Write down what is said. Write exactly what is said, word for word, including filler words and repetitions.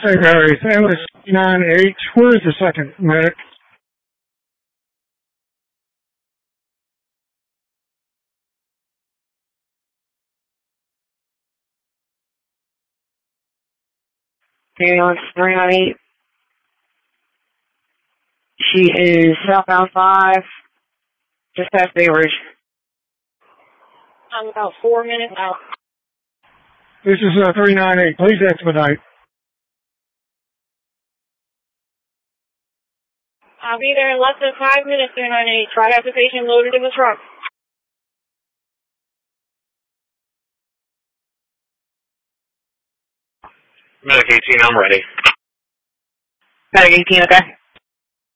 Hey, Barry, Family nine eight. Where's the second medic? Ambulance three nine eight. She is southbound five, just past Bay Ridge. I'm about four minutes out. This is uh, three nine eight. Please expedite. I'll be there in less than five minutes, three nine eight. Try to have the patient loaded in the truck. Medic eighteen, I'm ready. Medic eighteen, okay.